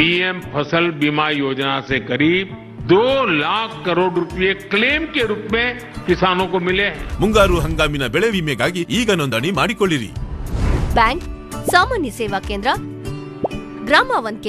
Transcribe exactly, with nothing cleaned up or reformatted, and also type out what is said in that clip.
PM फसल बीमा योजना से करीब दो लाख करोड़ रुपए क्लेम के रूप में किसानों को मिले हैं। ಮುಂಗಾರು ಹಂಗಾಮಿನ ಬೆಳೆ ವಿಮೆಗಾಗಿ ಈಗ ನೋಂದಣಿ ಮಾಡಿಕೊಳ್ಳಿರಿ. ಬ್ಯಾಂಕ್, ಸಾಮಾನ್ಯ ಸೇವಾ ಕೇಂದ್ರ, ಗ್ರಾಮ ಒನ್